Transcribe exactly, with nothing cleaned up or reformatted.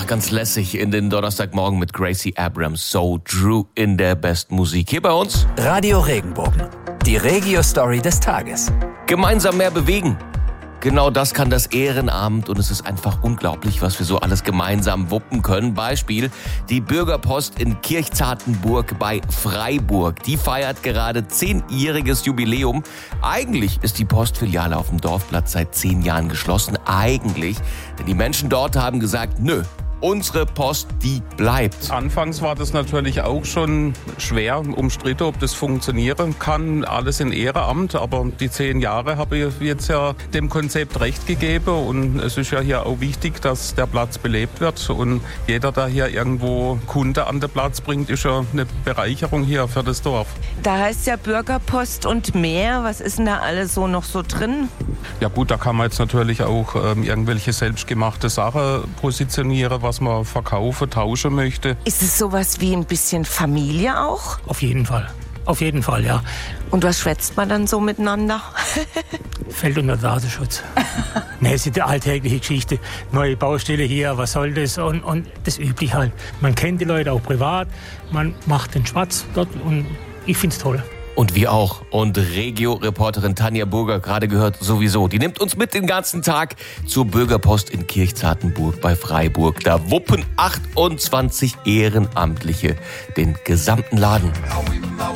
Ach, ganz lässig in den Donnerstagmorgen mit Gracie Abrams. So Drew in der besten Musik. Hier bei uns Radio Regenbogen. Die Regio-Story des Tages. gemeinsam mehr bewegen. Genau das kann das Ehrenamt und es ist einfach unglaublich, was wir so alles gemeinsam wuppen können. Beispiel die Bürgerpost in Kirchzartenburg bei Freiburg. Die feiert gerade zehnjähriges Jubiläum. Eigentlich ist die Postfiliale auf dem Dorfplatz seit zehn Jahren geschlossen. Eigentlich, denn die Menschen dort haben gesagt, nö. Unsere Post, die bleibt. Anfangs war das natürlich auch schon schwer umstritten, ob das funktionieren kann. Alles in Ehrenamt, aber die zehn Jahre habe ich jetzt ja dem Konzept recht gegeben. Und es ist ja hier auch wichtig, dass der Platz belebt wird. Und jeder, der hier irgendwo Kunde an den Platz bringt, ist ja eine Bereicherung hier für das Dorf. Da heißt ja Bürgerpost und mehr. Was ist denn da alles so noch so drin? Ja gut, da kann man jetzt natürlich auch ähm, irgendwelche selbstgemachte Sachen positionieren, was man verkaufen, tauschen möchte. Ist es sowas wie ein bisschen Familie auch? Auf jeden Fall. Auf jeden Fall, ja. Und was schwätzt man dann so miteinander? Fällt unter Datenschutz. Ne, es ist eine alltägliche Geschichte. Neue Baustelle hier, was soll das? Und, und das üblich halt. Man kennt die Leute auch privat, man macht den Schwatz dort und ich find's toll. Und wir auch. Und Regio-Reporterin Tanja Burger, gerade gehört sowieso, die nimmt uns mit den ganzen Tag zur Bürgerpost in Kirchzartenburg bei Freiburg. Da wuppen achtundzwanzig Ehrenamtliche den gesamten Laden.